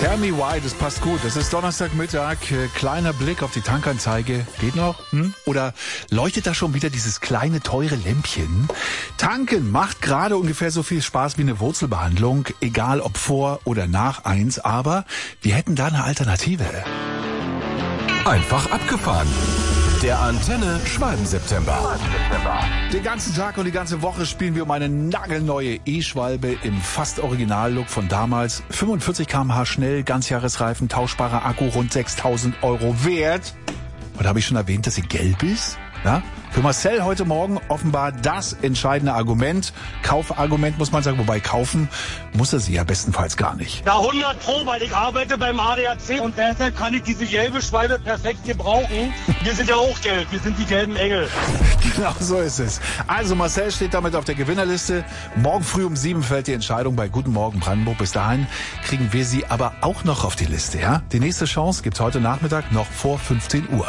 Tell me why, das passt gut. Es ist Donnerstagmittag, kleiner Blick auf die Tankanzeige. Geht noch? Oder leuchtet da schon wieder dieses kleine, teure Lämpchen? Tanken macht gerade ungefähr so viel Spaß wie eine Wurzelbehandlung, egal ob vor oder nach 1, aber wir hätten da eine Alternative. Einfach abgefahren. Der Antenne Schwalben-September. Den ganzen Tag und die ganze Woche spielen wir um eine nagelneue E-Schwalbe im fast Original-Look von damals. 45 km/h schnell, Ganzjahresreifen, tauschbarer Akku, rund 6.000 € wert. Und habe ich schon erwähnt, dass sie gelb ist? Ja? Für Marcel heute Morgen offenbar das entscheidende Argument. Kaufargument muss man sagen, wobei kaufen muss er sie ja bestenfalls gar nicht. Ja, 100 Pro, weil ich arbeite beim ADAC und deshalb kann ich diese gelbe Schwalbe perfekt gebrauchen. Wir sind ja auch gelb, wir sind die gelben Engel. Genau so ist es. Also Marcel steht damit auf der Gewinnerliste. Morgen früh um 7 fällt die Entscheidung bei Guten Morgen Brandenburg. Bis dahin kriegen wir sie aber auch noch auf die Liste. Ja? Die nächste Chance gibt's heute Nachmittag noch vor 15 Uhr.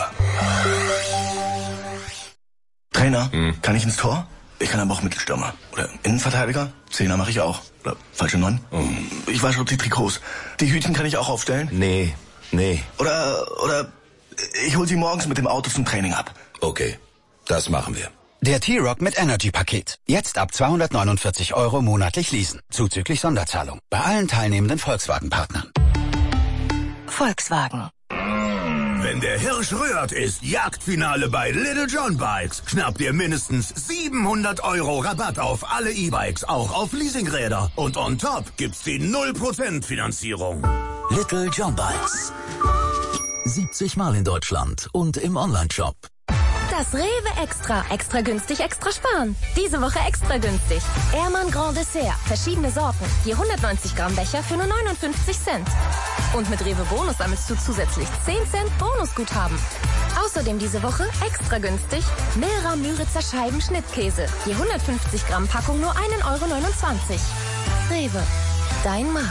Trainer, kann ich ins Tor? Ich kann aber auch Mittelstürmer. Oder Innenverteidiger? Zehner mache ich auch. Oder falsche 9? Ich wasche auch die Trikots. Die Hütchen kann ich auch aufstellen? Nee. Oder ich hol sie morgens mit dem Auto zum Training ab. Okay, das machen wir. Der T-Rock mit Energy-Paket. Jetzt ab 249 € monatlich leasen. Zuzüglich Sonderzahlung. Bei allen teilnehmenden Volkswagen-Partnern. Volkswagen. Wenn der Hirsch rührt, ist Jagdfinale bei Little John Bikes. Schnappt ihr mindestens 700 € Rabatt auf alle E-Bikes, auch auf Leasingräder. Und on top gibt's die 0% Finanzierung. Little John Bikes. 70 Mal in Deutschland und im Onlineshop. Das Rewe Extra. Extra günstig, extra sparen. Diese Woche extra günstig. Ehrmann Grand Dessert. Verschiedene Sorten. Je 190 Gramm Becher für nur 59 Cent. Und mit Rewe Bonus sammelst du zusätzlich 10 Cent Bonusguthaben. Außerdem diese Woche extra günstig Milra Müritzer Scheiben Schnittkäse. Je 150 Gramm Packung nur 1,29 €. Rewe. Dein Markt.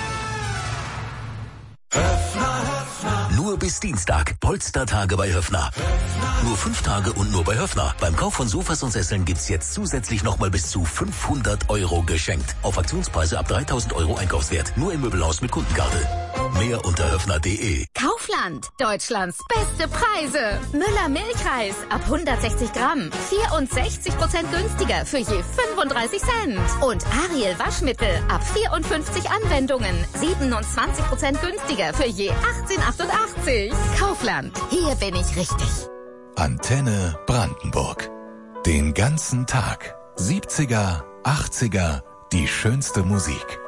Nur bis Dienstag. Polstertage bei Höffner. Nur 5 Tage und nur bei Höffner. Beim Kauf von Sofas und Sesseln gibt's jetzt zusätzlich nochmal bis zu 500 € geschenkt. Auf Aktionspreise ab 3.000 € Einkaufswert. Nur im Möbelhaus mit Kundenkarte. Mehr unter höffner.de. Kaufland. Deutschlands beste Preise. Müller Milchreis ab 160 Gramm. 64% günstiger für je 35 Cent. Und Ariel Waschmittel ab 54 Anwendungen. 27% günstiger für je 18,88. Kaufland. Hier bin ich richtig. Antenne Brandenburg. Den ganzen Tag. 70er, 80er, die schönste Musik.